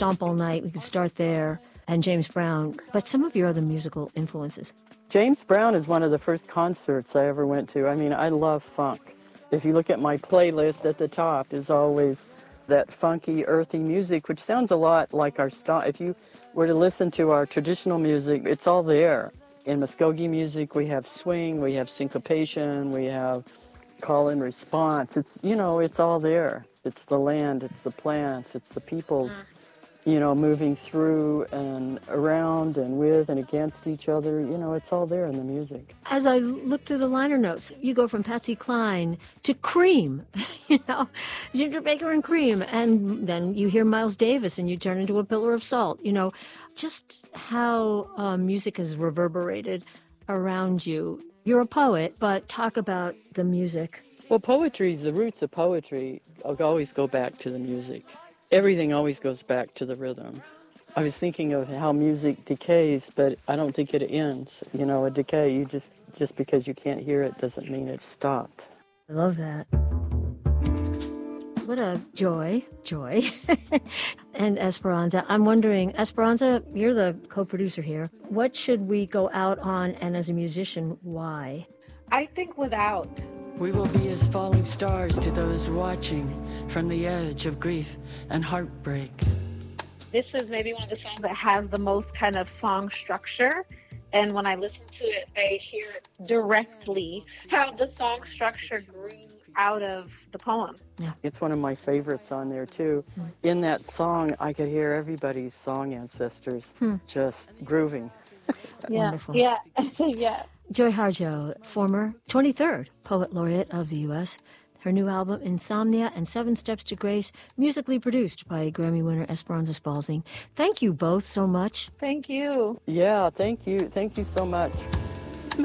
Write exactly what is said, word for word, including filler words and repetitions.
Stomp All Night, we could start there, and James Brown, but some of your other musical influences. James Brown is one of the first concerts I ever went to. I mean, I love funk. If you look at my playlist at the top is always that funky, earthy music, which sounds a lot like our style. If you were to listen to our traditional music, it's all there. In Muskogee music, we have swing, we have syncopation, we have call and response. It's, you know, it's all there. It's the land, it's the plants, it's the peoples, you know, moving through and around and with and against each other. You know, it's all there in the music. As I look through the liner notes, you go from Patsy Cline to Cream, you know, Ginger Baker and Cream, and then you hear Miles Davis and you turn into a pillar of salt, you know, just how uh, music has reverberated around you. You're a poet, but talk about the music. Well, poetry is the roots of poetry. I'll always go back to the music. Everything always goes back to the rhythm. I was thinking of how music decays, but I don't think it ends. You know, a decay, you just, just because you can't hear it doesn't mean it's stopped. I love that. What a joy, joy. And Esperanza, I'm wondering, Esperanza, you're the co-producer here. What should we go out on, and as a musician, why? I think Without. We will be as falling stars to those watching from the edge of grief and heartbreak. This is maybe one of the songs that has the most kind of song structure. And when I listen to it, I hear directly how the song structure grew out of the poem. Yeah. It's one of my favorites on there, too. Mm. In that song, I could hear everybody's song ancestors hmm. just grooving. Yeah. Wonderful. Yeah. Yeah. Joy Harjo, former twenty-third Poet Laureate of the U S Her new album, Insomnia and Seven Steps to Grace, musically produced by Grammy winner Esperanza Spalding. Thank you both so much. Thank you. Yeah, thank you. Thank you so much.